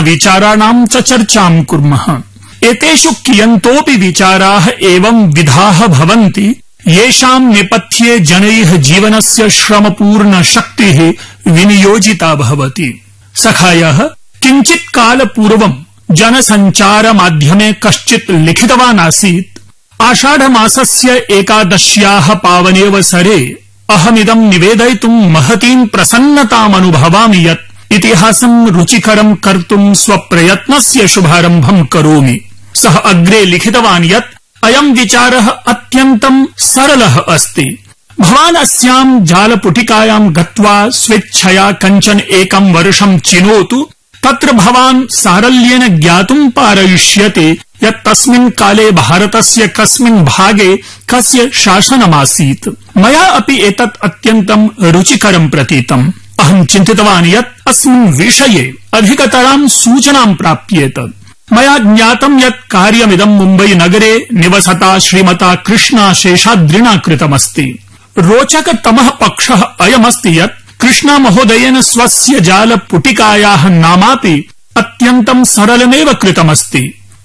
विचाराणां च चर्चां कुर्मः। एतेषु कियन्तोऽपि विचाराः एवं विधाः भवन्ति येषां नेपथ्ये जनैः जीवनस्य श्रमपूर्ण शक्तिः विनियोजिता भवति। सखायः किञ्चित् काल पूर्वं जनसञ्चार माध्यमे कश्चित् लिखितवान् आसीत्, आषाढमासस्य एकादश्याः पावनेऽवसरे अहमिदं निवेदयितुं महतीं प्रसन्नतामनुभवामि यत् इतिहासं रुचिकरं कर्तुं स्वप्रयत्नस्य शुभारम्भं करोमि। सः अग्रे लिखितवान् यत् अयं विचारः अत्यन्तं सरलः अस्ति। भवान् अस्यां जालपुटिकायां गत्वा स्वेच्छया कञ्चन एकं वर्षं चिनोतु। तत्र भवान् सारल्येन ज्ञातुं पारयिष्यते यत् तस्मिन् काले भारतस्य कस्मिन् भागे कस्य शासनमासीत्। मया अपि एतत् अत्यन्तं रुचिकरं प्रतीतम्। अहं चिन्तितवान् यत् अस्मिन् विषये अधिकतरां सूचनां प्राप्येत। मया ज्ञातं यत् कार्यमिदं मुम्बई नगरे निवसता श्रीमता कृष्णा शेषाद्रिना कृतमस्ति। रोचकतमः पक्षः अयमस्ति यत् कृष्णा महोदयेन स्वस्य जालपुटिकायाः नामापि अत्यन्तं सरलमेव कृतमस्ति,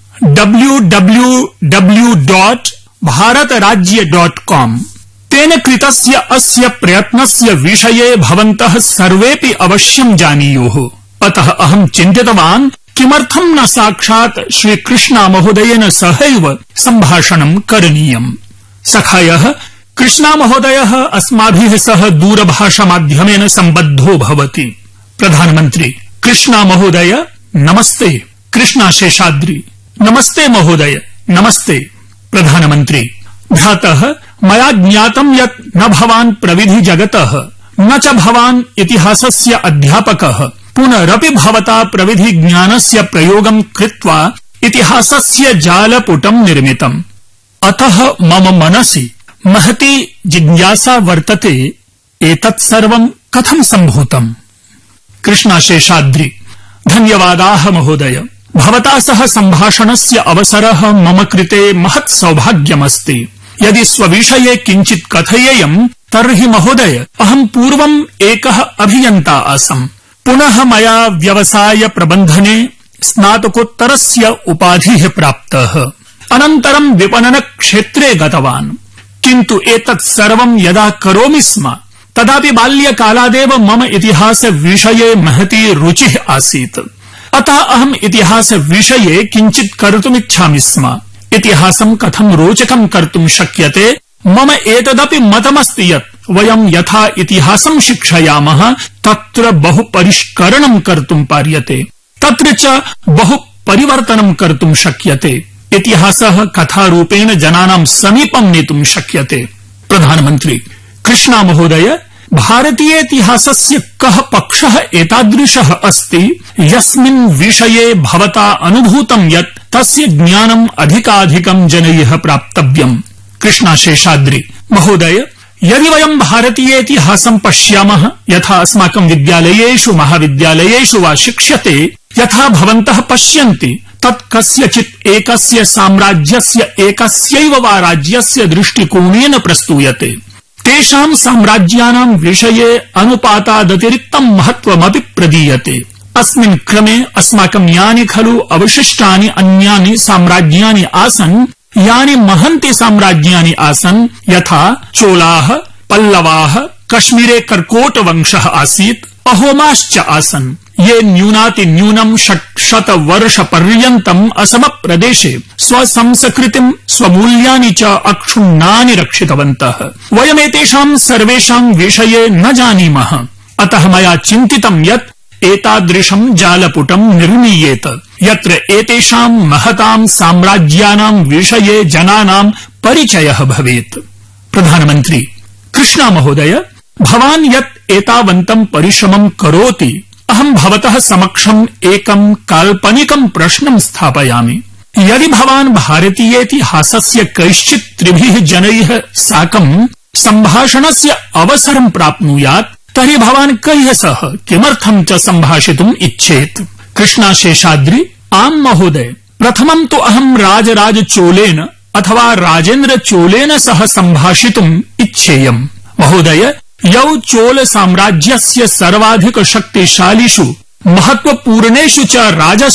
www.bharatrajya.com। तेन कृतस्य अस्य प्रयत्नस्य विषये भवन्तः सर्वेपि अवश्यं जानीयुः। अतः अहं चिन्तितवान् किमर्थं न साक्षात् श्रीकृष्णा महोदयेन सहैव सम्भाषणं करणीयम्। सखायः कृष्णा महोदयः अस्माभिः सह दूरभाषामाध्यमेन सम्बद्धो भवति। प्रधानमन्त्री: कृष्णा महोदय नमस्ते। कृष्णा शेषाद्रि: नमस्ते महोदय। नमस्ते। प्रधानमन्त्री: भ्रातः, मया ज्ञातं यत् न भवान् प्रविधि जगतः न च भवान् इतिहासस्य अध्यापकः, पुनरपि भवता प्रविधि ज्ञानस्य प्रयोगं कृत्वा इतिहासस्य जालपुटं निर्मितम्। अतः मम मनसि महती जिज्ञासा वर्तते, एतत् सर्वं कथं सम्भूतम्? कृष्णा शेषाद्रि: धन्यवादाः महोदय। भवता सह सम्भाषणस्य अवसरः मम कृते महत् सौभाग्यमस्ति। यदि स्वविषये किञ्चित् कथयेयम् तर्हि महोदय, अहं पूर्वम् एकः अभियन्ता आसम्। पुनः मया व्यवसाय प्रबन्धने स्नातकोत्तरस्य उपाधिः प्राप्तः। अनन्तरं विपणन क्षेत्रे गतवान्। किन्तु एतत् सर्वं यदा करोमि स्म तदापि बाल्यकालादेव मम इतिहास विषये महती रुचिः आसीत्। अतः अहम् इतिहास विषये किञ्चित् कर्तुमिच्छामि स्म। इतिहासं कथं रोचकं कर्तुं शक्यते, मम एतदपि मतमस्ति यत् वयं यथा इतिहासं शिक्षयामः तत्र बहु परिष्करणं कर्तुं पार्यते, तत्र च बहु परिवर्तनं कर्तुं शक्यते। इतिहासः कथारूपेण जनानां समीपं नेतुं शक्यते। प्रधानमन्त्री: कृष्णा महोदय, भारतीयेतिहासस्य कः पक्षः एतादृशः अस्ति यस्मिन् विषये भवता अनुभूतं यत् तस्य ज्ञानम् अधिकाधिकं जनैः प्राप्तव्यम्? कृष्णा शेषाद्रि: महोदय, यदि वयं भारतीयेतिहासं पश्यामः यथा अस्माकं विद्यालयेषु महाविद्यालयेषु वा शिक्ष्यते, यथा भवन्तः पश्यन्ति तत् कस्यचित् एकस्य साम्राज्यस्य एकस्यैव वा राज्यस्य दृष्टिकोणेन प्रस्तूयते। तेषां साम्राज्यानां विषये अनुपातादतिरिक्तं महत्त्वमपि प्रदीयते। अस्मिन् क्रमे अस्माकं यानि खलु अवशिष्टानि अन्यानि साम्राज्यानि आसन्, यानि महन्ति साम्राज्यानि आसन्, यथा चोलाः, पल्लवाः, कश्मीरे कर्कोटवंशः आसीत्, अहोमाश्च आसन्, ये न्यूनातिन्यूनं 600 वर्षपर्यन्तम् असमप्रदेशे स्वसंस्कृतिं स्वमूल्यानि च अक्षुण्णानि रक्षितवन्तः। वयमेतेषां सर्वेषां विषये न जानीमः। अतः मया चिन्तितं यत् एतादृशं जालपुटं निर्मीयेत यत्र एतेषां महतां साम्राज्यानां विषये जनानां परिचयः भवेत्। प्रधानमन्त्री: कृष्णा महोदय, भवान् यत् एतावन्तं परिश्रमं करोति, अहं भवतः समक्षम् एकं काल्पनिकं प्रश्नं स्थापयामि। यदि भवान् भारतीयेतिहासस्य कैश्चित् त्रिभिः जनैः साकं सम्भाषणस्य अवसरं प्राप्नुयात् तर्हि भवान् कैः सह किमर्थं च सम्भाषितुम् इच्छेत्? कृष्णा शेषाद्रि: आम् महोदय, प्रथमं तु अहं राजराजचोलेन अथवा राजेन्द्र चोलेन सह सम्भाषितुम् इच्छेयम्। महोदय, यौ चोल साम्राज्यस्य सर्वाधिक शक्तिशालिषु महत्वपूर्णेषु च